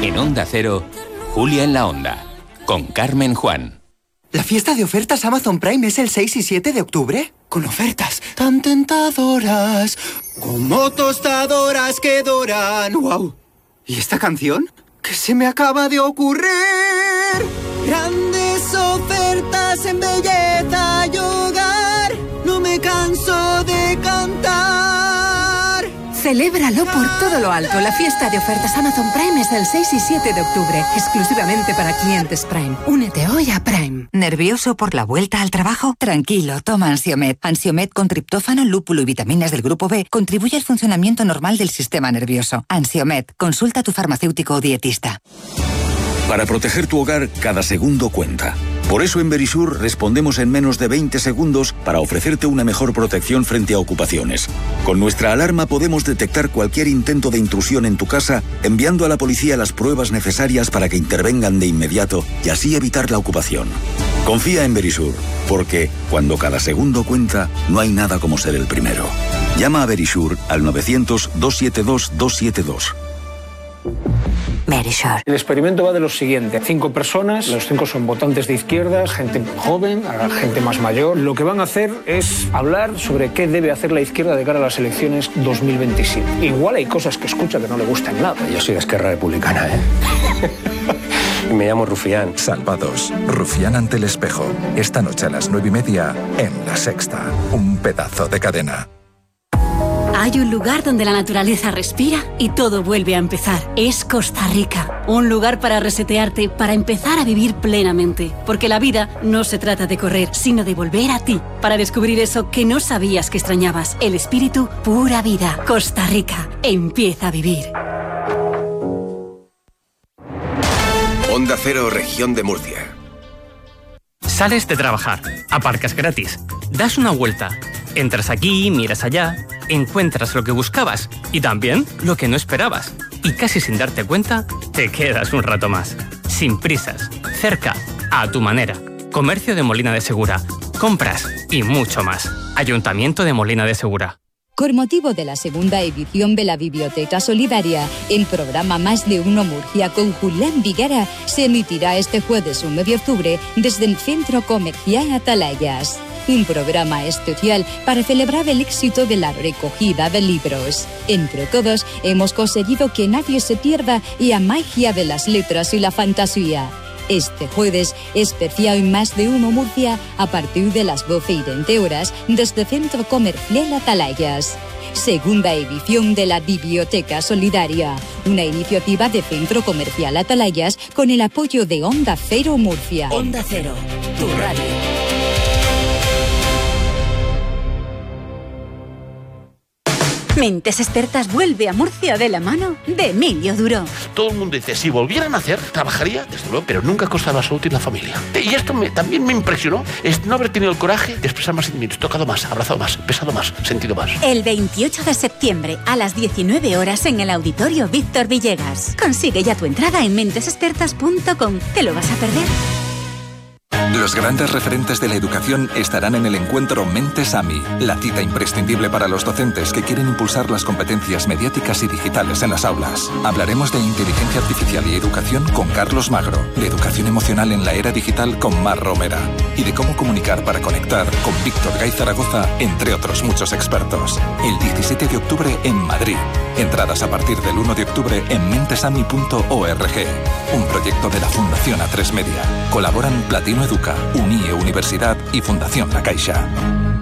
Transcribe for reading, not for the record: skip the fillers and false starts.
En Onda Cero, Julia en la Onda, con Carmen Juan. ¿La fiesta de ofertas Amazon Prime es el 6 y 7 de octubre? Con ofertas tan tentadoras, como tostadoras que doran. ¡Wow! ¿Y esta canción? ¿Qué se me acaba de ocurrir? Grandes ofertas en belleza y hogar, no me canso de cantar. Celébralo por todo lo alto. La fiesta de ofertas Amazon Prime es el 6 y 7 de octubre, exclusivamente para clientes Prime. Únete hoy a Prime. ¿Nervioso por la vuelta al trabajo? Tranquilo, toma Ansiomed. Ansiomed con triptófano, lúpulo y vitaminas del grupo B contribuye al funcionamiento normal del sistema nervioso. Ansiomed, consulta a tu farmacéutico o dietista. Para proteger tu hogar, cada segundo cuenta. Por eso en Verisur respondemos en menos de 20 segundos para ofrecerte una mejor protección frente a ocupaciones. Con nuestra alarma podemos detectar cualquier intento de intrusión en tu casa, enviando a la policía las pruebas necesarias para que intervengan de inmediato y así evitar la ocupación. Confía en Verisur, porque cuando cada segundo cuenta, no hay nada como ser el primero. Llama a Verisur al 900-272-272. Verisur. El experimento va de lo siguiente: 5 personas, los 5 son votantes de izquierdas, gente joven, gente más mayor. Lo que van a hacer es hablar sobre qué debe hacer la izquierda de cara a las elecciones 2027. Igual hay cosas que escucha que no le gustan nada. Yo soy de Esquerra Republicana, ¿eh? Me llamo Rufián. Salvados. Rufián ante el espejo. Esta noche a las 9:30 en La Sexta. Un pedazo de cadena. Hay un lugar donde la naturaleza respira y todo vuelve a empezar. Es Costa Rica. Un lugar para resetearte, para empezar a vivir plenamente. Porque la vida no se trata de correr, sino de volver a ti. Para descubrir eso que no sabías que extrañabas. El espíritu pura vida. Costa Rica. Empieza a vivir. Onda Cero, Región de Murcia. Sales de trabajar, aparcas gratis, das una vuelta, entras aquí, miras allá, encuentras lo que buscabas y también lo que no esperabas. Y casi sin darte cuenta, te quedas un rato más. Sin prisas, cerca, a tu manera. Comercio de Molina de Segura, compras y mucho más. Ayuntamiento de Molina de Segura. Con motivo de la segunda edición de la Biblioteca Solidaria, el programa Más de Uno Murcia con Julián Viguera se emitirá este jueves 1 de octubre desde el Centro Comercial Atalayas. Un programa especial para celebrar el éxito de la recogida de libros. Entre todos hemos conseguido que nadie se pierda la magia de las letras y la fantasía. Este jueves, especial Más de Uno Murcia, a partir de las 12:20 horas, desde Centro Comercial Atalayas. Segunda edición de la Biblioteca Solidaria, una iniciativa de Centro Comercial Atalayas con el apoyo de Onda Cero Murcia. Onda Cero, tu radio. Mentes Expertas vuelve a Murcia de la mano de Emilio Duro. Todo el mundo dice, si volvieran a hacer, trabajaría, desde luego, pero nunca a costa de la salud y la familia. Y esto también me impresionó, es no haber tenido el coraje de expresar más sentimientos, tocado más, abrazado más, besado más, sentido más. El 28 de septiembre a las 19 horas en el Auditorio Víctor Villegas. Consigue ya tu entrada en mentesexpertas.com. ¿Te lo vas a perder? Los grandes referentes de la educación estarán en el encuentro Mentes AMI, la cita imprescindible para los docentes que quieren impulsar las competencias mediáticas y digitales en las aulas. Hablaremos de inteligencia artificial y educación con Carlos Magro, de educación emocional en la era digital con Mar Romera y de cómo comunicar para conectar con Víctor Gay Zaragoza, entre otros muchos expertos. El 17 de octubre en Madrid. Entradas a partir del 1 de octubre en mentesami.org. Un proyecto de la Fundación A3 Media. Colaboran Platino Educa, UNIE Universidad y Fundación La Caixa.